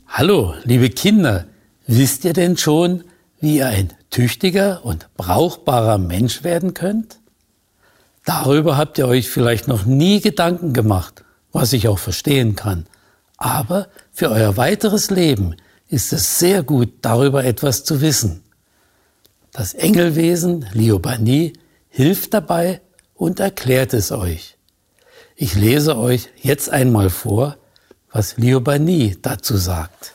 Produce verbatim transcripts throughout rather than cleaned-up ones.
Hallo, liebe Kinder, wisst ihr denn schon, wie ihr ein tüchtiger und brauchbarer Mensch werden könnt? Darüber habt ihr euch vielleicht noch nie Gedanken gemacht, was ich auch verstehen kann. Aber für euer weiteres Leben ist es sehr gut, darüber etwas zu wissen. Das Engelwesen Liobani hilft dabei und erklärt es euch. Ich lese euch jetzt einmal vor, was Liobani dazu sagt.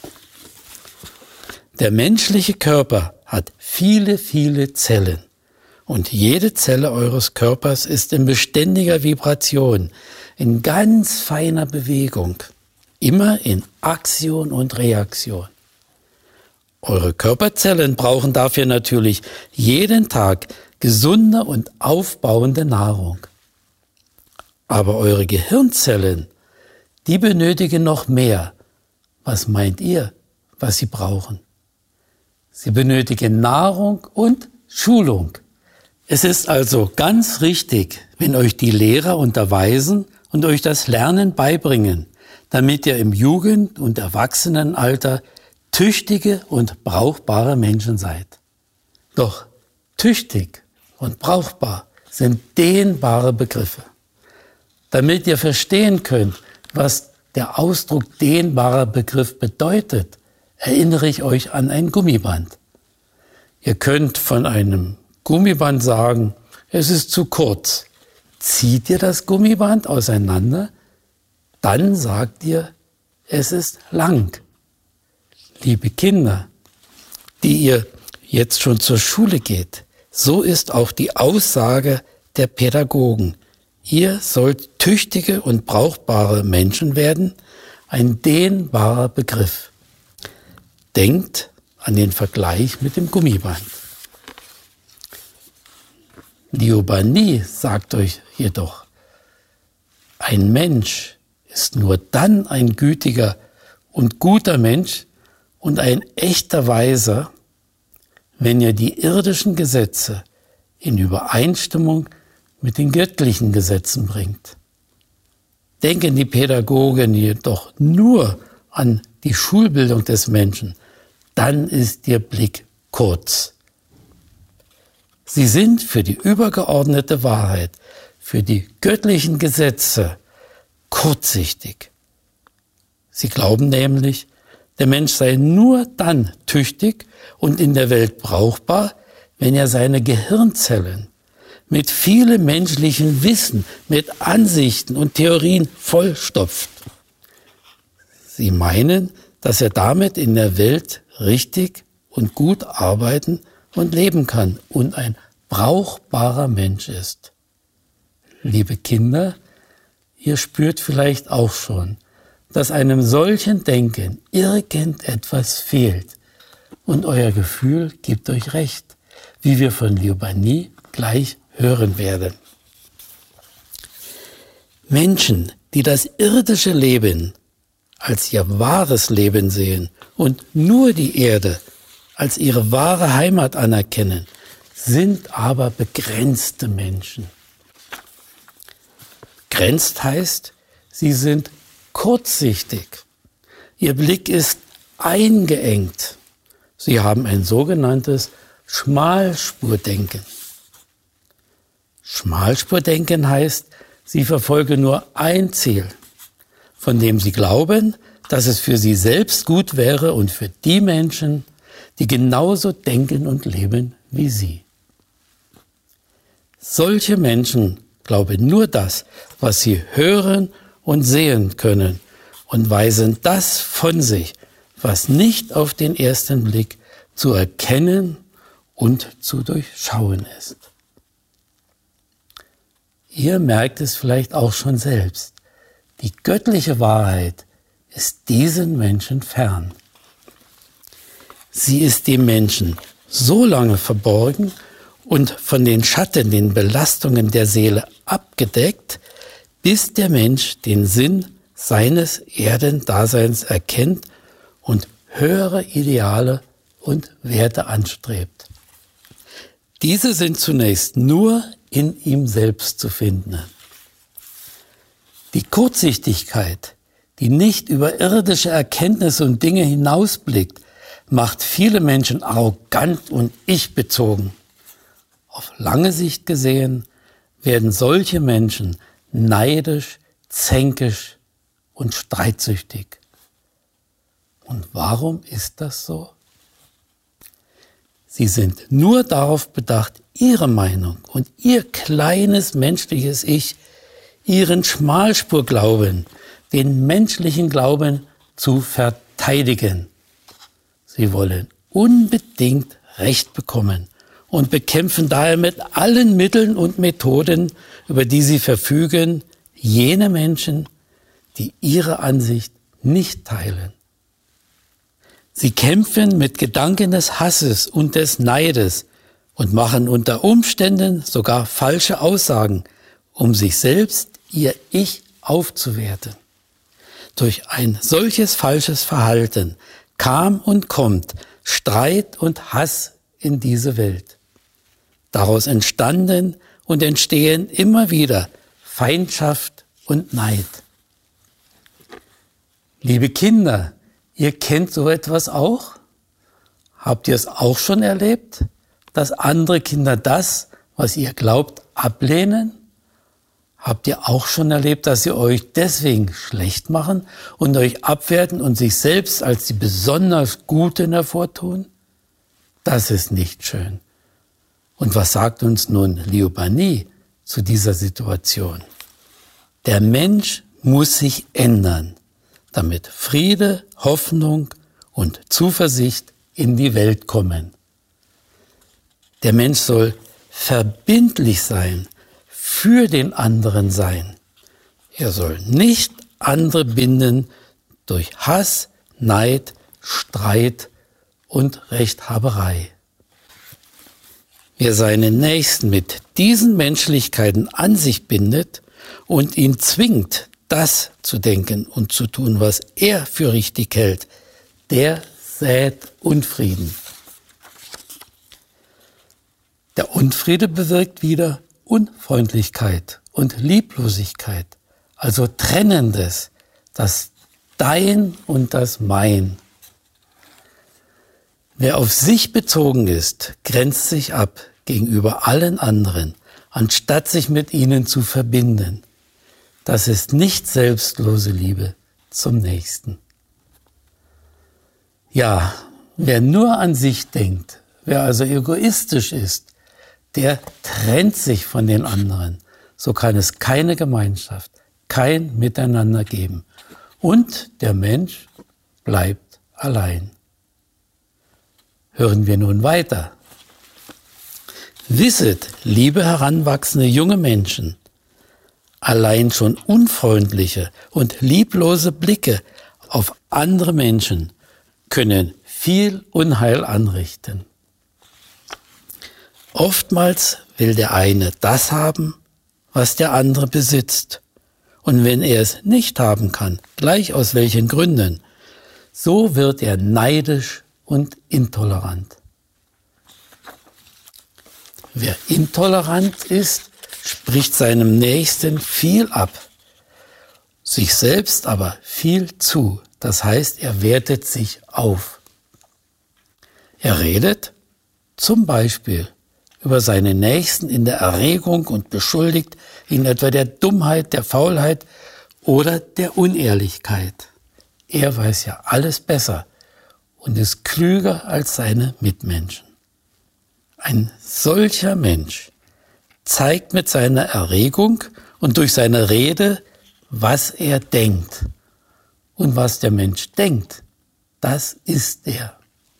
Der menschliche Körper hat viele, viele Zellen. Und jede Zelle eures Körpers ist in beständiger Vibration, in ganz feiner Bewegung, immer in Aktion und Reaktion. Eure Körperzellen brauchen dafür natürlich jeden Tag gesunde und aufbauende Nahrung. Aber eure Gehirnzellen, die benötigen noch mehr. Was meint ihr, was sie brauchen? Sie benötigen Nahrung und Schulung. Es ist also ganz richtig, wenn euch die Lehrer unterweisen und euch das Lernen beibringen, damit ihr im Jugend- und Erwachsenenalter tüchtige und brauchbare Menschen seid. Doch tüchtig und brauchbar sind dehnbare Begriffe. Damit ihr verstehen könnt, was der Ausdruck dehnbarer Begriff bedeutet, erinnere ich euch an ein Gummiband. Ihr könnt von einem Gummiband sagen, es ist zu kurz. Zieht ihr das Gummiband auseinander, dann sagt ihr, es ist lang. Liebe Kinder, die ihr jetzt schon zur Schule geht, so ist auch die Aussage der Pädagogen. Ihr sollt tüchtige und brauchbare Menschen werden, ein dehnbarer Begriff. Denkt an den Vergleich mit dem Gummiband. Liobani sagt euch jedoch, ein Mensch ist nur dann ein gütiger und guter Mensch und ein echter Weiser, wenn er die irdischen Gesetze in Übereinstimmung mit den göttlichen Gesetzen bringt. Denken die Pädagogen jedoch nur an die Schulbildung des Menschen, dann ist ihr Blick kurz. Sie sind für die übergeordnete Wahrheit, für die göttlichen Gesetze kurzsichtig. Sie glauben nämlich, der Mensch sei nur dann tüchtig und in der Welt brauchbar, wenn er seine Gehirnzellen mit vielem menschlichen Wissen, mit Ansichten und Theorien vollstopft. Sie meinen, dass er damit in der Welt richtig und gut arbeiten und leben kann und ein brauchbarer Mensch ist. Liebe Kinder, ihr spürt vielleicht auch schon, dass einem solchen Denken irgendetwas fehlt. Und euer Gefühl gibt euch recht, wie wir von Liobani gleich hören werden. Menschen, die das irdische Leben als ihr wahres Leben sehen und nur die Erde als ihre wahre Heimat anerkennen, sind aber begrenzte Menschen. Begrenzt heißt, sie sind kurzsichtig. Ihr Blick ist eingeengt. Sie haben ein sogenanntes Schmalspurdenken. Schmalspurdenken heißt, sie verfolgen nur ein Ziel, von dem sie glauben, dass es für sie selbst gut wäre und für die Menschen, die genauso denken und leben wie sie. Solche Menschen glauben nur das, was sie hören und sehen können und weisen das von sich, was nicht auf den ersten Blick zu erkennen und zu durchschauen ist. Ihr merkt es vielleicht auch schon selbst. Die göttliche Wahrheit ist diesen Menschen fern. Sie ist dem Menschen so lange verborgen und von den Schatten, den Belastungen der Seele abgedeckt, bis der Mensch den Sinn seines Erdendaseins erkennt und höhere Ideale und Werte anstrebt. Diese sind zunächst nur in ihm selbst zu finden. Die Kurzsichtigkeit, die nicht über irdische Erkenntnisse und Dinge hinausblickt, macht viele Menschen arrogant und ich-bezogen. Auf lange Sicht gesehen werden solche Menschen neidisch, zänkisch und streitsüchtig. Und warum ist das so? Sie sind nur darauf bedacht, ihre Meinung und ihr kleines menschliches Ich, ihren Schmalspurglauben, den menschlichen Glauben zu verteidigen. Sie wollen unbedingt Recht bekommen und bekämpfen daher mit allen Mitteln und Methoden, über die sie verfügen, jene Menschen, die ihre Ansicht nicht teilen. Sie kämpfen mit Gedanken des Hasses und des Neides und machen unter Umständen sogar falsche Aussagen, um sich selbst, ihr Ich, aufzuwerten. Durch ein solches falsches Verhalten kam und kommt Streit und Hass in diese Welt. Daraus entstanden und entstehen immer wieder Feindschaft und Neid. Liebe Kinder, ihr kennt so etwas auch? Habt ihr es auch schon erlebt, dass andere Kinder das, was ihr glaubt, ablehnen? Habt ihr auch schon erlebt, dass sie euch deswegen schlecht machen und euch abwerten und sich selbst als die besonders Guten hervortun? Das ist nicht schön. Und was sagt uns nun Liobani zu dieser Situation? Der Mensch muss sich ändern, damit Friede, Hoffnung und Zuversicht in die Welt kommen. Der Mensch soll verbindlich sein, für den anderen sein. Er soll nicht andere binden durch Hass, Neid, Streit und Rechthaberei. Wer seinen Nächsten mit diesen Menschlichkeiten an sich bindet und ihn zwingt, das zu denken und zu tun, was er für richtig hält, der sät Unfrieden. Der Unfriede bewirkt wieder Unfreundlichkeit und Lieblosigkeit, also Trennendes, das Dein und das Mein. Wer auf sich bezogen ist, grenzt sich ab gegenüber allen anderen, anstatt sich mit ihnen zu verbinden. Das ist nicht selbstlose Liebe zum Nächsten. Ja, wer nur an sich denkt, wer also egoistisch ist, der trennt sich von den anderen. So kann es keine Gemeinschaft, kein Miteinander geben. Und der Mensch bleibt allein. Hören wir nun weiter. Wisset, liebe heranwachsende junge Menschen, allein schon unfreundliche und lieblose Blicke auf andere Menschen können viel Unheil anrichten. Oftmals will der eine das haben, was der andere besitzt. Und wenn er es nicht haben kann, gleich aus welchen Gründen, so wird er neidisch und intolerant. Wer intolerant ist, spricht seinem Nächsten viel ab, sich selbst aber viel zu. Das heißt, er wertet sich auf. Er redet zum Beispiel über seine Nächsten in der Erregung und beschuldigt ihn etwa der Dummheit, der Faulheit oder der Unehrlichkeit. Er weiß ja alles besser und ist klüger als seine Mitmenschen. Ein solcher Mensch zeigt mit seiner Erregung und durch seine Rede, was er denkt. Und was der Mensch denkt, das ist er.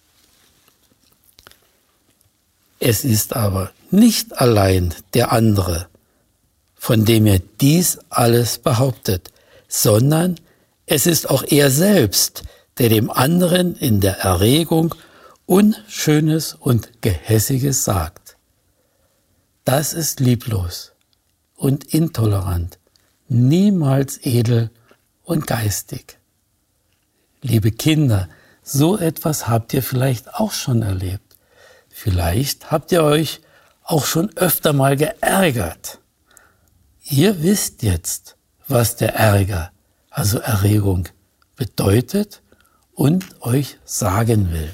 Es ist aber nicht allein der andere, von dem er dies alles behauptet, sondern es ist auch er selbst, der dem anderen in der Erregung Unschönes und Gehässiges sagt. Das ist lieblos und intolerant, niemals edel und geistig. Liebe Kinder, so etwas habt ihr vielleicht auch schon erlebt. Vielleicht habt ihr euch auch schon öfter mal geärgert. Ihr wisst jetzt, was der Ärger, also Erregung, bedeutet und euch sagen will.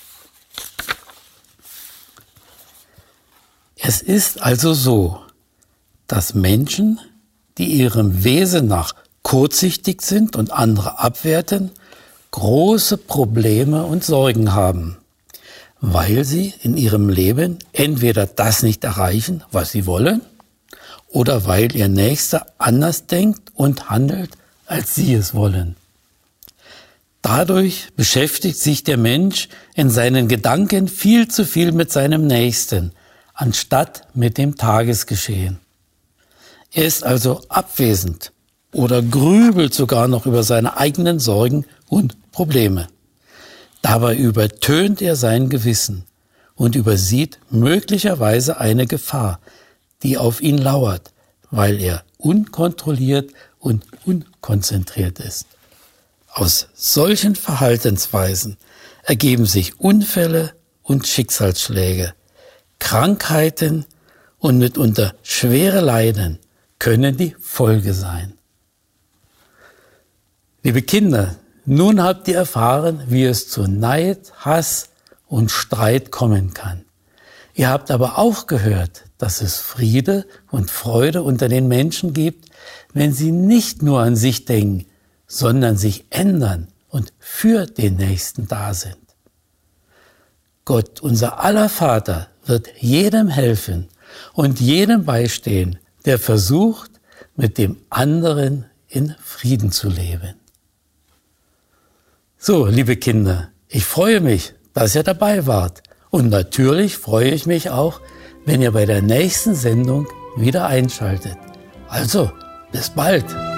Es ist also so, dass Menschen, die ihrem Wesen nach kurzsichtig sind und andere abwerten, große Probleme und Sorgen haben, weil sie in ihrem Leben entweder das nicht erreichen, was sie wollen, oder weil ihr Nächster anders denkt und handelt, als sie es wollen. Dadurch beschäftigt sich der Mensch in seinen Gedanken viel zu viel mit seinem Nächsten, anstatt mit dem Tagesgeschehen. Er ist also abwesend oder grübelt sogar noch über seine eigenen Sorgen und Probleme. Dabei übertönt er sein Gewissen und übersieht möglicherweise eine Gefahr, die auf ihn lauert, weil er unkontrolliert und unkonzentriert ist. Aus solchen Verhaltensweisen ergeben sich Unfälle und Schicksalsschläge, Krankheiten und mitunter schwere Leiden können die Folge sein. Liebe Kinder, nun habt ihr erfahren, wie es zu Neid, Hass und Streit kommen kann. Ihr habt aber auch gehört, dass es Friede und Freude unter den Menschen gibt, wenn sie nicht nur an sich denken, sondern sich ändern und für den Nächsten da sind. Gott, unser aller Vater, wird jedem helfen und jedem beistehen, der versucht, mit dem anderen in Frieden zu leben. So, liebe Kinder, ich freue mich, dass ihr dabei wart. Und natürlich freue ich mich auch, wenn ihr bei der nächsten Sendung wieder einschaltet. Also, bis bald!